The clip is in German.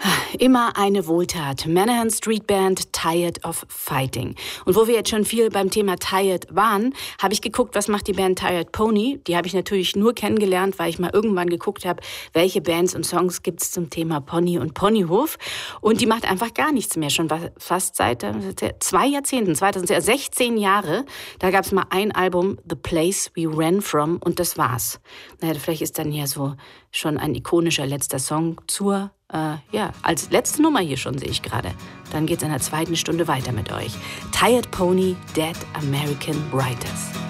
Immer eine Wohltat. Menahan Street Band, Tired of Fighting. Und wo wir jetzt schon viel beim Thema Tired waren, habe ich geguckt, was macht die Band Tired Pony. Die habe ich natürlich nur kennengelernt, weil ich mal irgendwann geguckt habe, welche Bands und Songs gibt es zum Thema Pony und Ponyhof. Und die macht einfach gar nichts mehr, schon fast seit 2 Jahrzehnten, 16 Jahre. Da gab es mal ein Album, The Place We Ran From, und das war's. Naja, vielleicht ist dann hier so schon ein ikonischer letzter Song zur als letzte Nummer hier schon, sehe ich gerade. Dann geht's in der 2. Stunde weiter mit euch. Tired Pony, Dead American Writers.